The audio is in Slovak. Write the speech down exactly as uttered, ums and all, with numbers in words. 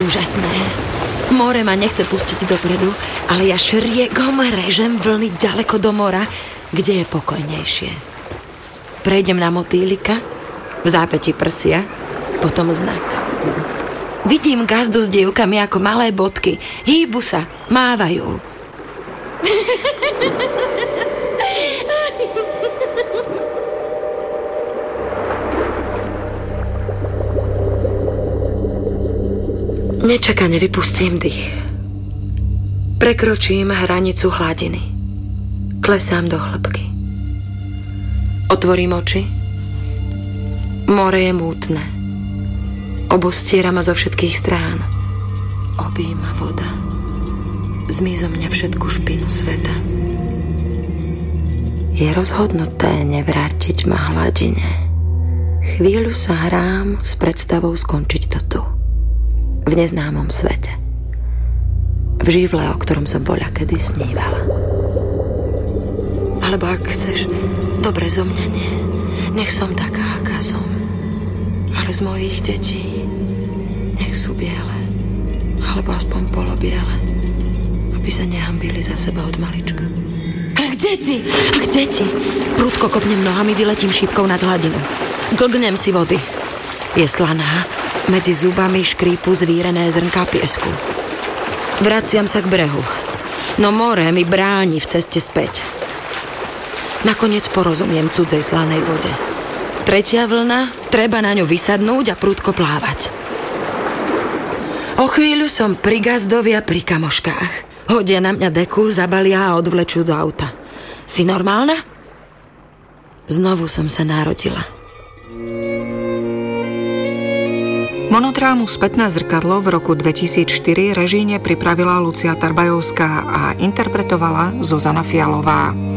úžasné. More ma nechce pustiť dopredu, ale ja šriegom režem vlny ďaleko do mora, kde je pokojnejšie. Prejdem na motýlika, v zápäti prsia, potom znak. Vidím gazdu s dievkami ako malé bodky. Hýbu sa, mávajú. Nečakane vypustím dých. Prekročím hranicu hladiny. Klesám do hĺbky. Otvorím oči. More je mútne. Obostiera ma zo všetkých strán. Objíma voda. Zmý zo mňa všetku špinu sveta. Je rozhodnuté nevrátiť ma hladine. Chvíľu sa hrám s predstavou skončiť to tu. V neznámom svete. V živle, o ktorom som bola kedy snívala. Alebo ak chceš, dobre zo mňa nie. Nech som taká, aká som. Ale z mojich detí nech sú biele. Alebo aspoň polobiele. Aby sa nehambili za seba od malička. Ach, deti! Ach, deti! Prudko kopnem nohami, vyletím šípkou nad hladinu. Glgnem si vody. Je slaná. Medzi zubami škrípu zvírené zrnká piesku. Vraciam sa k brehu. No more mi bráni v ceste späť. Nakoniec porozumiem cudzej slanej vode. Tretia vlna, treba na ňu vysadnúť a prudko plávať. O chvíľu som pri gazdovi a pri kamoškách. Hodia na mňa deku, zabalia a odvlečú do auta. Si normálna? Znovu som sa narodila. Monodrámu Spätné zrkadlo v roku dvetisícštyri režíne pripravila Lucia Tarbajovská a interpretovala Zuzana Fialová.